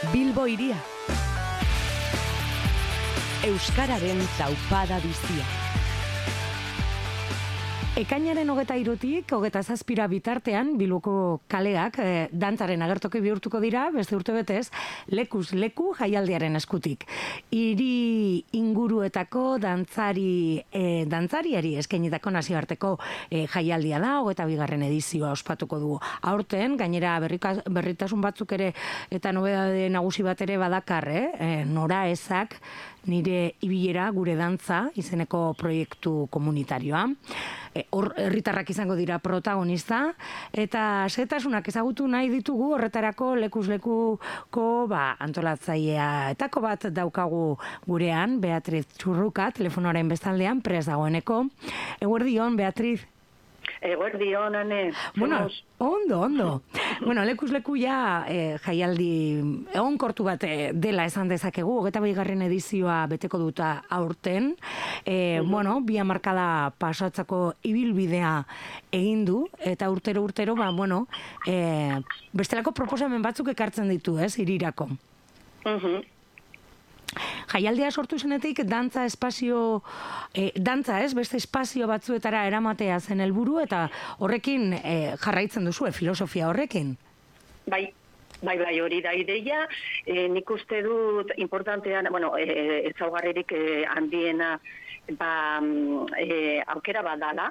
Bilbo hiria. Euskararen taupada bizia. Ekainaren 23tik 27 bitartean Bilboko kaleak dantzaren agertoki bihurtuko dira, beste urtebetez, lekuz leku jaialdiaren eskutik. Hiri inguruetako dantzariari eskainitako nazioarteko jaialdia da, 22. edizioa ospatuko du. Aurten, gainera berritasun batzuk ere eta nobedade nagusi bat ere badakar, nora ezak nire ibilera gure dantza izeneko proiektu komunitarioa. Hor herritarrak izango dira protagonista eta xehetasunak ezagutu nahi ditugu horretarako lekuz lekuko antolatzailea bat daukagu gurean, Beatriz Txurruka, telefonoaren bestaldean prest dagoeneko. Eguerdion, Beatriz. Eguerdion, Ane. Bueno, ondo. Bueno, lekuz leku jaialdi egonkortu bat dela esan dezakegu, 22. edizioa beteko duta aurten. Bueno, bi hamarkada pasatzako ibilbidea egin du, eta urtero, bestelako proposamen batzuk ekartzen ditu, hirirako. Jaialdia sortu zenetik dantza beste espazio batzuetara eramatea zen helburu eta horrekin jarraitzen duzu, filosofia horrekin. Bai, hori da ideia. Nik uste dut importantean, ezaugarririk handiena aukera bat dala,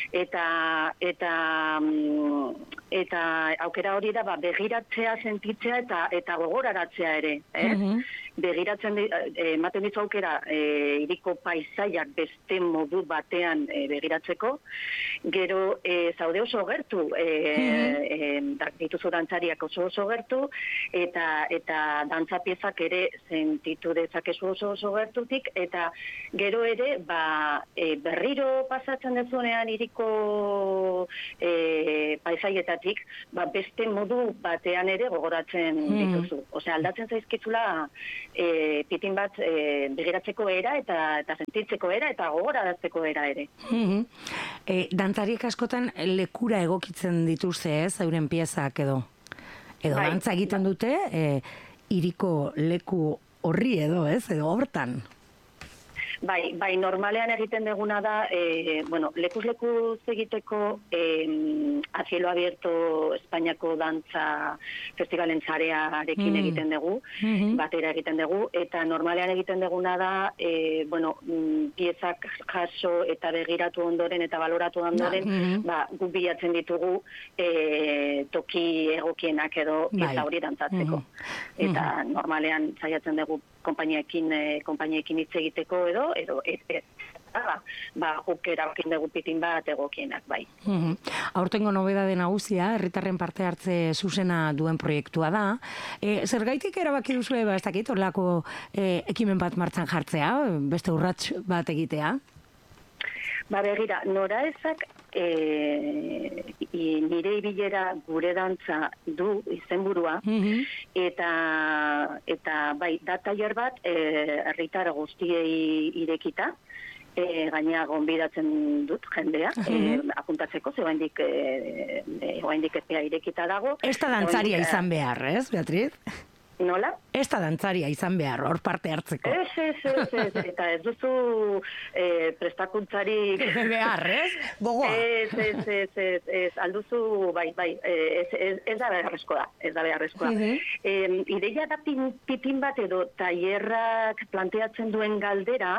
eta aukera hori da begiratzea, sentitzea eta gogoraratzea ere. Begiratzen ematen ditu aukera hiriko paisaiak beste modu batean begiratzeko, gero zaude oso gertu, dituzu dantzariak oso gertu, eta dantza piezak ere sentitu dezakezu oso gertutik, eta gero ere berriro pasatzen dezunean hiriko paisaietatik, beste modu batean ere gogoratzen dituzu. Osea, aldatzen zaizkitzula pitin bat begiratzeko era eta sentitzeko era eta gogorarazteko era ere. Dantzariek askotan lekura egokitzen dituzte, euren piezak edo dantza egiten dute hiriko leku horri edo hortan. Bai, normalean egiten deguna da, lekuz lekuz egiteko a cielo abierto Espainiako dantza festivalen zarearekin egiten dugu, batera egiten dugu, eta normalean egiten deguna da, piezak jaso eta begiratu ondoren eta baloratu ondoren, guk bilatzen ditugu toki egokienak edo pieza hori dantzatzeko. Eta normalean saiatzen dugu konpainiekin hitz egiteko edo guk erabakin dugu pitin bat egokienak, bai. Aurtengo nobedade nagusia, herritarren parte hartze zuzena duen proiektua da. Zergaitik erabaki duzu ez dakit, horrelako ekimen bat martxan jartzea, beste urrats bat egitea? Begira, nora ezak nire ibilera gure dantza du izenburua, eta bai, da tailer bat herritar guztiei irekita, gainera gonbidatzen dut jendea, apuntatzeko, oraindik epea irekita dago. Ez da dantzaria izan behar, ez, Beatriz? Nola? Ez da dantzaria izan behar, hor parte hartzeko. Ez, eta ez duzu prestakuntzarik behar, ez? Gogoa. Ez, alduzu, bai, ez da beharrezkoa, Ideia da pitin bat edo tailerrak planteatzen duen galdera,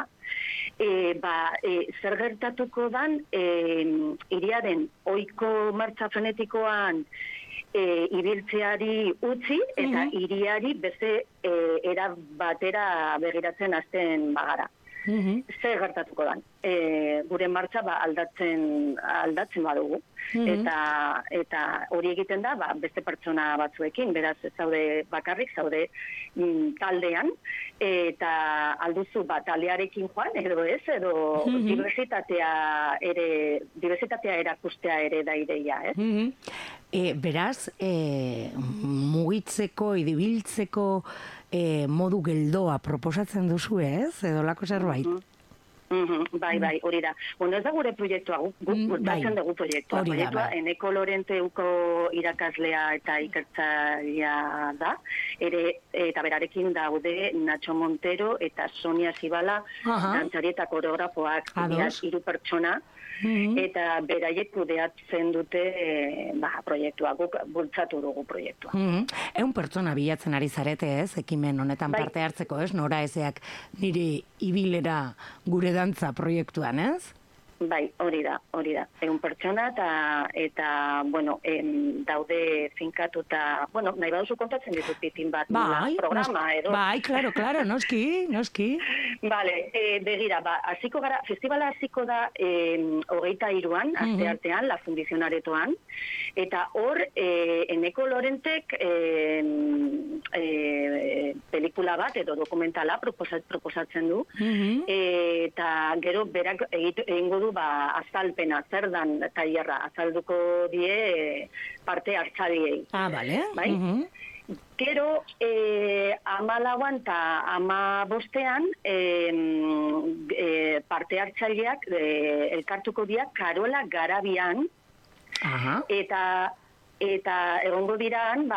zer gertatuko dan hiriaren ohiko martxa frenetikoan ibiltzeari utzi eta hiriari beste era batera begiratzen hasten bagara. Zer gertatuko dan? Gure martxa aldatzen badugu. Eta hori egiten da beste pertsona batzuekin, beraz zaude bakarrik, zaude taldean, eta alduzu taldearekin joan, edo ez, edo diversitatea erakustea ere da ideia, ez? Beraz, mugitzeko, ibiltzeko modu geldoa proposatzen duzu, ez? Edo lako zerbait? Bai, hori da. Bueno, ez da gure proiektua, guk bultzatzen dugu proiektua. Proiektua Eneko Lorenteuko irakaslea eta ikertzailea da, eta berarekin daude Nacho Montero eta Sonia Zibala, dantzari eta koreografoak, hiru pertsona, eta beraiek kudeatzen dute proiektua, guk bultzatu dugu proiektua. 100 pertsona bilatzen ari zarete, ez? Ekimen honetan parte hartzeko, ez? Nora ezeak nire ibilera gure dantza proiektuan, ez? Bai, hori da. 100 pertsona eta bueno, daude finkatuta, bueno, nahi baduzu kontatzen ditut pitin bat programa, edo? Bai, claro, noski. Vale, begira, hasiko gara, festivala hasiko da 23an, asteartean, La Fundición Aretoan, eta hor, Eneko Lorentek pelikula bat edo dokumentala proposatzen du, eta gero berak egingo du azalpena, zer dan tailerra, azalduko die parte hartzaileei. Bale. Bai? Gero, 14an eta 15ean parte hartzaileak elkartuko dira Karola Garabian, eta egongo diraan,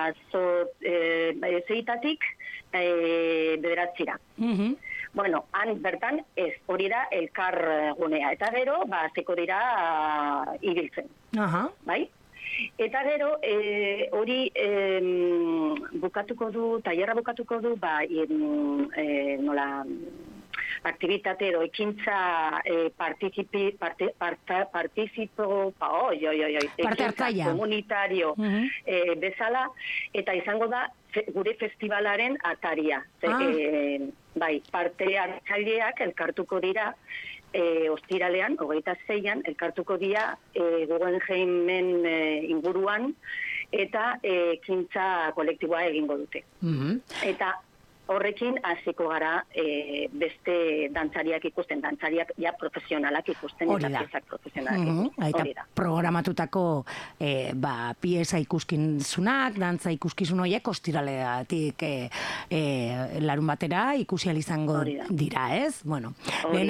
zeitatik bederatzira. Bueno, han bertan ez, hori da elkar gunea, eta gero, zeko dira ibiltzen. Bai? Eta gero, hori bukatuko du, tailerra bukatuko du, nola, aktivitate edo ekintza komunitario bezala, eta izango da gure festivalaren ataria. Bai, parte hartzaileak elkartuko dira ostiralean, 26an, elkartuko dira Guggenheimen inguruan, eta ekintza kolektiboa egingo dute. Eta horrekin hasiko gara beste dantzariak ikusten, dantzariak ja profesionalak ikusten eta piezak profesionalak ikusten. Hori da. Programatutako pieza ikuskizunak, dantza ikuskizun horiek ostiraleatik larun batera ikusi ahal izango dira, ez? Bueno,